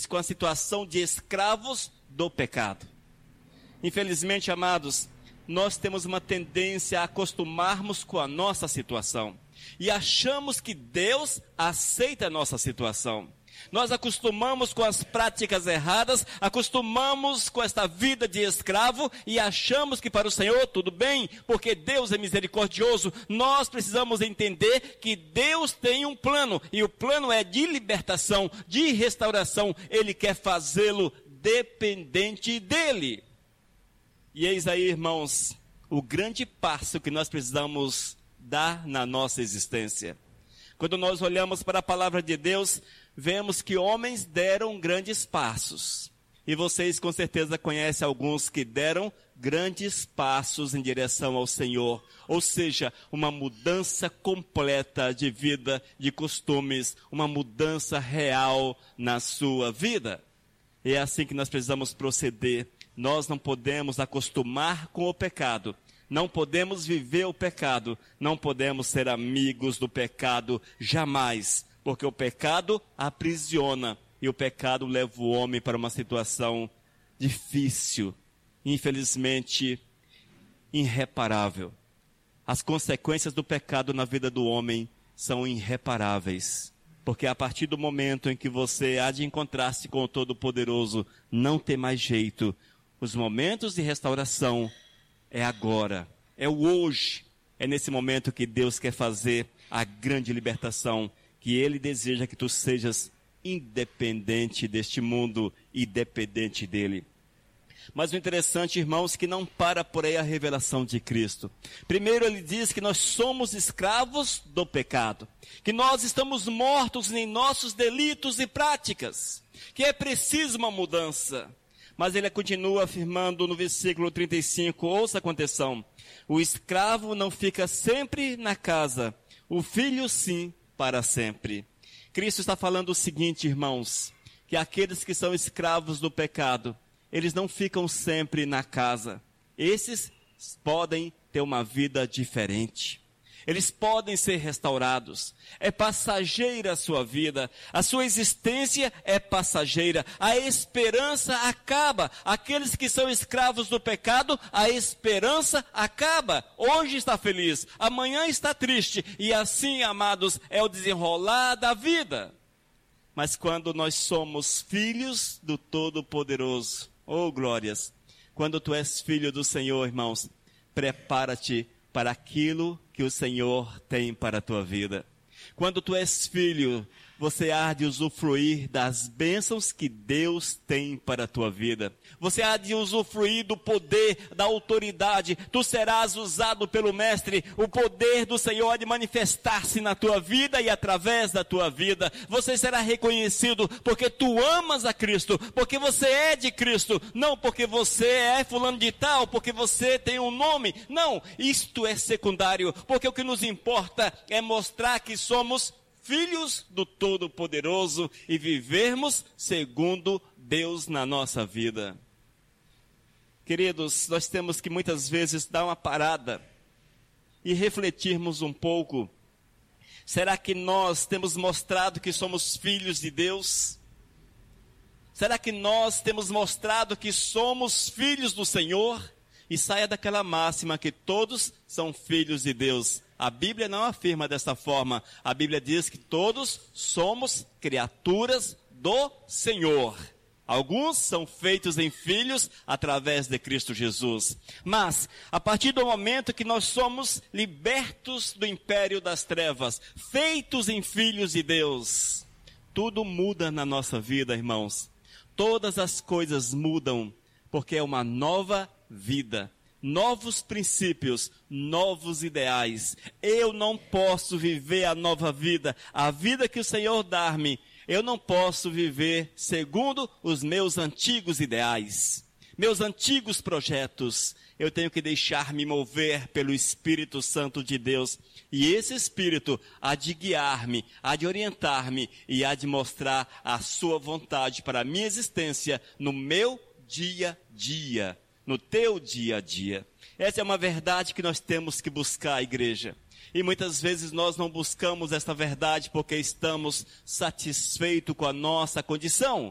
com a situação de escravos do pecado. Infelizmente, amados, nós temos uma tendência a acostumarmos com a nossa situação e achamos que Deus aceita a nossa situação. Nós acostumamos com as práticas erradas, acostumamos com esta vida de escravo e achamos que para o Senhor tudo bem, porque Deus é misericordioso. Nós precisamos entender que Deus tem um plano, e o plano é de libertação, de restauração. Ele quer fazê-lo dependente dele. E eis aí, irmãos, o grande passo que nós precisamos dar na nossa existência. Quando nós olhamos para a palavra de Deus, vemos que homens deram grandes passos. E vocês com certeza conhecem alguns que deram grandes passos em direção ao Senhor. Ou seja, uma mudança completa de vida, de costumes, uma mudança real na sua vida. E é assim que nós precisamos proceder. Nós não podemos acostumar com o pecado. Não podemos viver o pecado. Não podemos ser amigos do pecado jamais. Porque o pecado aprisiona e o pecado leva o homem para uma situação difícil, infelizmente irreparável. As consequências do pecado na vida do homem são irreparáveis, porque a partir do momento em que você há de encontrar-se com o Todo-Poderoso, não tem mais jeito. Os momentos de restauração é agora, é o hoje, é nesse momento que Deus quer fazer a grande libertação, que Ele deseja que tu sejas independente deste mundo e dependente dEle. Mas o interessante, irmãos, que não para por aí a revelação de Cristo. Primeiro Ele diz que nós somos escravos do pecado, que nós estamos mortos em nossos delitos e práticas, que é preciso uma mudança. Mas Ele continua afirmando no versículo 35, ouça com atenção: o escravo não fica sempre na casa, o filho sim, para sempre. Cristo está falando o seguinte, irmãos, que aqueles que são escravos do pecado, eles não ficam sempre na casa. Esses podem ter uma vida diferente. Eles podem ser restaurados. É passageira a sua vida. A sua existência é passageira. A esperança acaba. Aqueles que são escravos do pecado, a esperança acaba. Hoje está feliz, amanhã está triste. E assim, amados, é o desenrolar da vida. Mas quando nós somos filhos do Todo-Poderoso, oh glórias, quando tu és filho do Senhor, irmãos, prepara-te para aquilo que o Senhor tem para a tua vida. Quando tu és filho, você há de usufruir das bênçãos que Deus tem para a tua vida. Você há de usufruir do poder, da autoridade. Tu serás usado pelo Mestre. O poder do Senhor há de manifestar-se na tua vida e através da tua vida. Você será reconhecido porque tu amas a Cristo, porque você é de Cristo. Não porque você é fulano de tal, porque você tem um nome. Não, isto é secundário, porque o que nos importa é mostrar que somos filhos do Todo-Poderoso e vivermos segundo Deus na nossa vida. Queridos, nós temos que muitas vezes dar uma parada e refletirmos um pouco. Será que nós temos mostrado que somos filhos de Deus? Será que nós temos mostrado que somos filhos do Senhor? E saia daquela máxima que todos são filhos de Deus. A Bíblia não afirma dessa forma. A Bíblia diz que todos somos criaturas do Senhor. Alguns são feitos em filhos através de Cristo Jesus. Mas, a partir do momento que nós somos libertos do império das trevas, feitos em filhos de Deus, tudo muda na nossa vida, irmãos. Todas as coisas mudam, porque é uma nova vida. Novos princípios, novos ideais. Eu não posso viver a nova vida, a vida que o Senhor dá-me. Eu não posso viver segundo os meus antigos ideais, meus antigos projetos. Eu tenho que deixar-me mover pelo Espírito Santo de Deus. E esse Espírito há de guiar-me, há de orientar-me e há de mostrar a sua vontade para a minha existência no meu dia a dia. No teu dia a dia. Essa é uma verdade que nós temos que buscar, igreja. E muitas vezes nós não buscamos esta verdade porque estamos satisfeitos com a nossa condição.